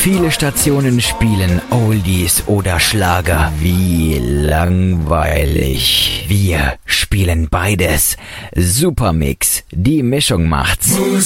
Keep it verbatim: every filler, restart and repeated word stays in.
Viele Stationen spielen Oldies oder Schlager. Wie langweilig. Wir spielen beides. Supermix. Die Mischung macht's.